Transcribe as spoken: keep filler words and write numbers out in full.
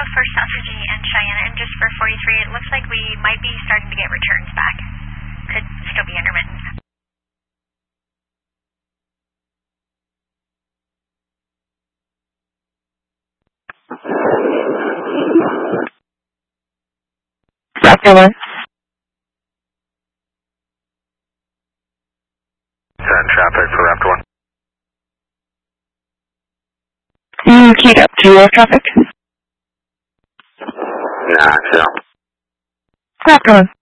Echo for South Virginia and Cheyenne, and just for forty-three, it looks like we might be starting to get returns back. Could still be intermittent. Raptor one. Send traffic for Raptor one. You keyed up to your traffic? Nah, chill. Raptor one.